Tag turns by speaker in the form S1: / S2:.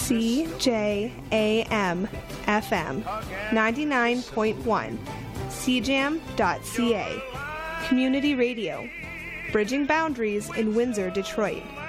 S1: CJAM FM 99.1 CJAM.ca Community Radio, bridging boundaries in Windsor, Detroit.